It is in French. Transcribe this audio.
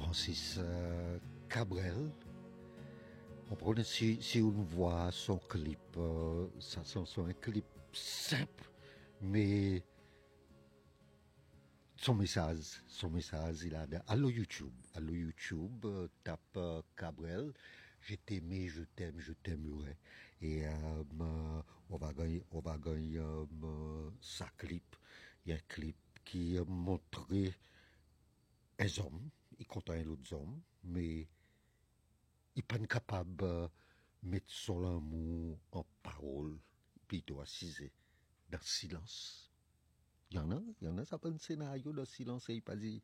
Francis Cabrel. Si on voit son clip, ça c'est un clip simple, mais son message, il a de Allo YouTube, tape Cabrel, je t'aimais, je t'aimerai. Et on va gagner sa clip. Il y a un clip qui montrait un homme, il contient l'autre homme, mais il n'est pas capable de mettre son amour en parole, puis il doit assiser dans le silence. Il y en a, ça peut un scénario de silence et il pas dit